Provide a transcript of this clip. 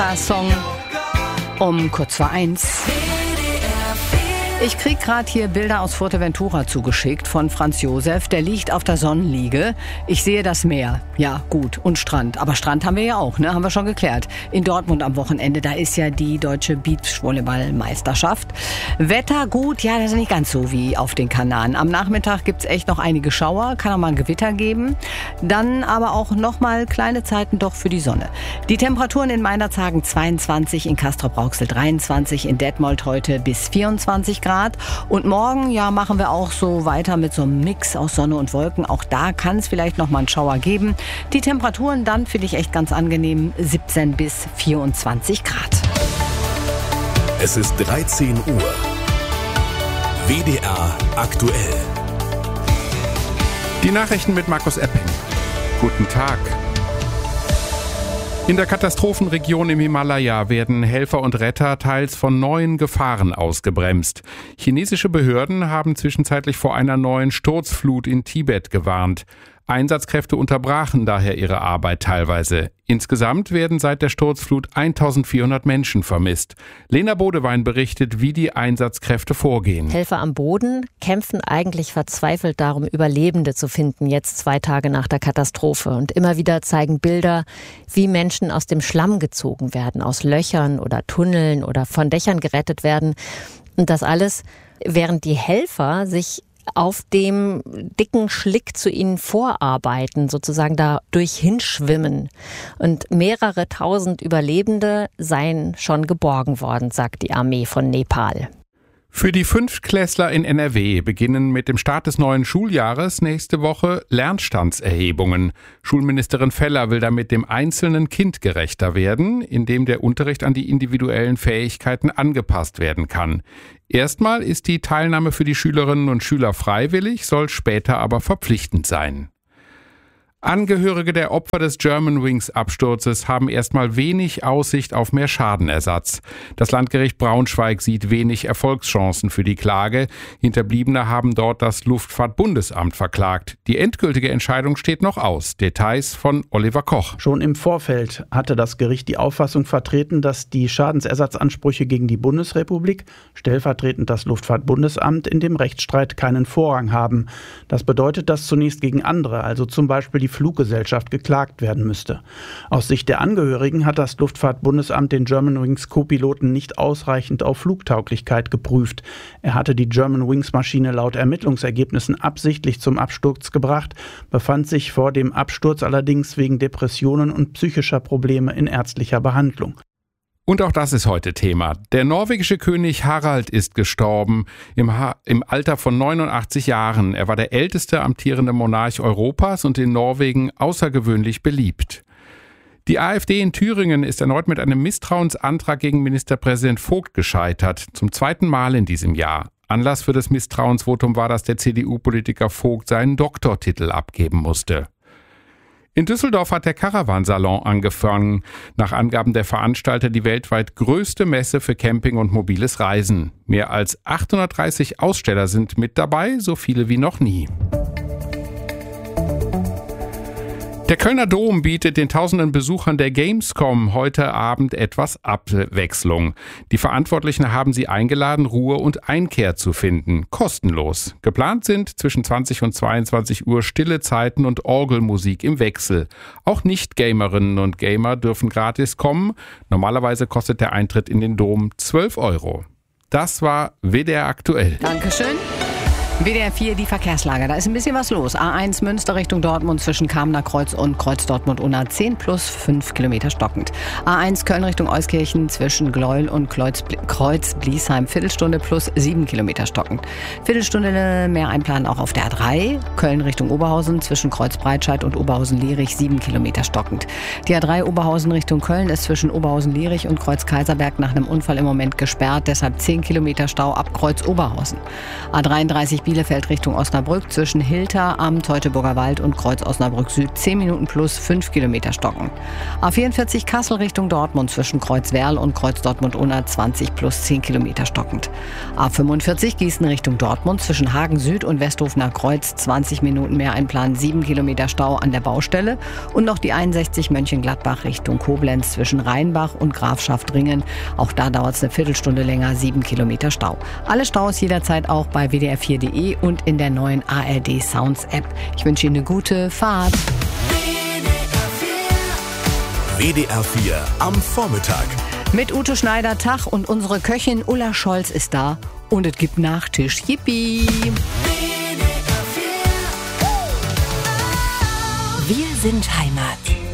Song um kurz vor 1. Ich krieg gerade hier Bilder aus Fuerteventura zugeschickt von Franz Josef. Der liegt auf der Sonnenliege. Ich sehe das Meer. Ja, gut. Und Strand. Aber Strand haben wir ja auch, ne? Haben wir schon geklärt. In Dortmund am Wochenende, da ist ja die deutsche Beachvolleyball-Meisterschaft. Wetter gut, ja, das ist nicht ganz so wie auf den Kanaren. Am Nachmittag gibt's echt noch einige Schauer. Kann auch mal ein Gewitter geben. Dann aber auch noch mal kleine Zeiten doch für die Sonne. Die Temperaturen in Meinerzhagen 22, in Castrop-Rauxel 23, in Detmold heute bis 24 Grad. Und morgen, ja, machen wir auch so weiter mit so einem Mix aus Sonne und Wolken. Auch da kann es vielleicht noch mal einen Schauer geben. Die Temperaturen dann finde ich echt ganz angenehm, 17 bis 24 Grad. Es ist 13 Uhr. WDR aktuell. Die Nachrichten mit Markus Epping. Guten Tag. In der Katastrophenregion im Himalaya werden Helfer und Retter teils von neuen Gefahren ausgebremst. Chinesische Behörden haben zwischenzeitlich vor einer neuen Sturzflut in Tibet gewarnt. Einsatzkräfte unterbrachen daher ihre Arbeit teilweise. Insgesamt werden seit der Sturzflut 1400 Menschen vermisst. Lena Bodewein berichtet, wie die Einsatzkräfte vorgehen. Helfer am Boden kämpfen eigentlich verzweifelt darum, Überlebende zu finden, jetzt 2 Tage nach der Katastrophe. Und immer wieder zeigen Bilder, wie Menschen aus dem Schlamm gezogen werden, aus Löchern oder Tunneln oder von Dächern gerettet werden. Und das alles, während die Helfer sich auf dem dicken Schlick zu ihnen vorarbeiten, sozusagen da durch hinschwimmen. Und mehrere tausend Überlebende seien schon geborgen worden, sagt die Armee von Nepal. Für die Fünftklässler in NRW beginnen mit dem Start des neuen Schuljahres nächste Woche Lernstandserhebungen. Schulministerin Feller will damit dem einzelnen Kind gerechter werden, indem der Unterricht an die individuellen Fähigkeiten angepasst werden kann. Erstmal ist die Teilnahme für die Schülerinnen und Schüler freiwillig, soll später aber verpflichtend sein. Angehörige der Opfer des Germanwings-Absturzes haben erstmal wenig Aussicht auf mehr Schadenersatz. Das Landgericht Braunschweig sieht wenig Erfolgschancen für die Klage. Hinterbliebene haben dort das Luftfahrtbundesamt verklagt. Die endgültige Entscheidung steht noch aus. Details von Oliver Koch. Schon im Vorfeld hatte das Gericht die Auffassung vertreten, dass die Schadensersatzansprüche gegen die Bundesrepublik, stellvertretend das Luftfahrtbundesamt, in dem Rechtsstreit keinen Vorrang haben. Das bedeutet, dass zunächst gegen andere, also zum Beispiel die Fluggesellschaft, geklagt werden müsste. Aus Sicht der Angehörigen hat das Luftfahrtbundesamt den Germanwings Co-Piloten nicht ausreichend auf Flugtauglichkeit geprüft. Er hatte die Germanwings-Maschine laut Ermittlungsergebnissen absichtlich zum Absturz gebracht, befand sich vor dem Absturz allerdings wegen Depressionen und psychischer Probleme in ärztlicher Behandlung. Und auch das ist heute Thema. Der norwegische König Harald ist gestorben im Alter von 89 Jahren. Er war der älteste amtierende Monarch Europas und in Norwegen außergewöhnlich beliebt. Die AfD in Thüringen ist erneut mit einem Misstrauensantrag gegen Ministerpräsident Vogt gescheitert. Zum 2. Mal in diesem Jahr. Anlass für das Misstrauensvotum war, dass der CDU-Politiker Vogt seinen Doktortitel abgeben musste. In Düsseldorf hat der Caravansalon angefangen. Nach Angaben der Veranstalter die weltweit größte Messe für Camping und mobiles Reisen. Mehr als 830 Aussteller sind mit dabei, so viele wie noch nie. Der Kölner Dom bietet den tausenden Besuchern der Gamescom heute Abend etwas Abwechslung. Die Verantwortlichen haben sie eingeladen, Ruhe und Einkehr zu finden. Kostenlos. Geplant sind zwischen 20 und 22 Uhr stille Zeiten und Orgelmusik im Wechsel. Auch Nicht-Gamerinnen und Gamer dürfen gratis kommen. Normalerweise kostet der Eintritt in den Dom 12 €. Das war WDR aktuell. Dankeschön. WDR 4, die Verkehrslage. Da ist ein bisschen was los. A1 Münster Richtung Dortmund zwischen Kamener Kreuz und Kreuz Dortmund-Unna 10 plus 5 Kilometer stockend. A1 Köln Richtung Euskirchen zwischen Gleuel und Kreuz Bliesheim Viertelstunde plus 7 Kilometer stockend. Viertelstunde mehr einplanen auch auf der A3. Köln Richtung Oberhausen zwischen Kreuz Breitscheid und Oberhausen-Lierich 7 Kilometer stockend. Die A3 Oberhausen Richtung Köln ist zwischen Oberhausen-Lierich und Kreuz Kaiserberg nach einem Unfall im Moment gesperrt. Deshalb 10 Kilometer Stau ab Kreuz Oberhausen. A33 A44 Bielefeld Richtung Osnabrück zwischen Hilter am Teutoburger Wald und Kreuz Osnabrück Süd 10 Minuten plus 5 Kilometer stocken. A44 Kassel Richtung Dortmund zwischen Kreuz Werl und Kreuz Dortmund-Unna 20 plus 10 Kilometer stockend. A45 Gießen Richtung Dortmund zwischen Hagen Süd und Westhofener Kreuz 20 Minuten mehr einplanen, 7 Kilometer Stau an der Baustelle. Und noch die 61 Mönchengladbach Richtung Koblenz zwischen Rheinbach und Grafschaft-Ringen. Auch da dauert es eine Viertelstunde länger, 7 Kilometer Stau. Alle Staus jederzeit auch bei wdr4.de und in der neuen ARD Sounds App. Ich wünsche Ihnen eine gute Fahrt. WDR 4 am Vormittag. Mit Ute Schneider-Tach und unsere Köchin Ulla Scholz ist da. Und es gibt Nachtisch. Yippie! Wir sind Heimat.